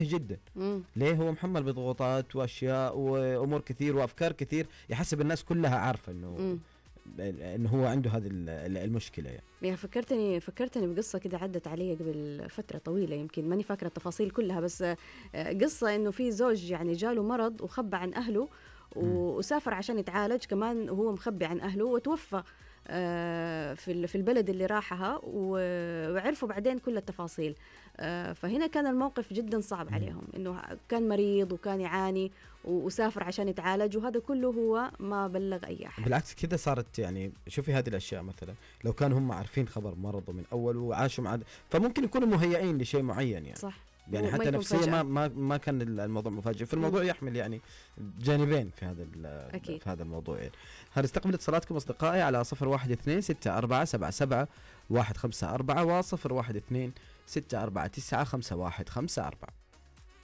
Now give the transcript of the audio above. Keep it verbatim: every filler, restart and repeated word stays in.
جدا. مم. ليه؟ هو محمل بضغوطات واشياء وامور كثير وافكار كثير، يحسب الناس كلها عارفه انه مم. انه هو عنده هذه ال- المشكله يعني. يعني فكرتني فكرتني بقصة كده عدت علي قبل فترة طويلة، يمكن ماني فاكرة التفاصيل كلها، بس آه، قصة إنه في زوج يعني جاله مرض وخبى عن أهله و- وسافر عشان يتعالج كمان وهو مخبي عن أهله، وتوفى آه، في ال- في البلد اللي راحها، و- وعرفوا بعدين كل التفاصيل. آه، فهنا كان الموقف جدا صعب مم. عليهم، إنه كان مريض وكان يعاني و- وسافر عشان يتعالج، وهذا كله هو ما بلغ أي أحد. بالعكس كذا صارت يعني. شوفي هذه الاشياء مثلا لو كانوا هم عارفين خبر مرضه من اول وعاشوا مع، فممكن يكونوا مهيئين لشيء معين يعني. صح. يعني ما حتى يكون نفسيا فجأة. ما ما ما كان الموضوع مفاجئ، في الموضوع يحمل يعني جانبين في هذا ال- أكيد. في هذا الموضوع يعني. هنستقبل اتصالاتكم اصدقائي على صفر واحد اثنين ستة أربعة سبعة سبعة واحد خمسة أربعة وصفر واحد اثنين ستة أربعة تسعة خمسة واحد خمسة أربعة.